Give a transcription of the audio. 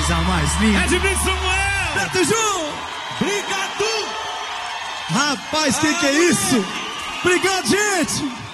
coisa mais linda. Edmilson Samuel. Beto Ju. Obrigado. Rapaz, que é isso? Obrigado, gente.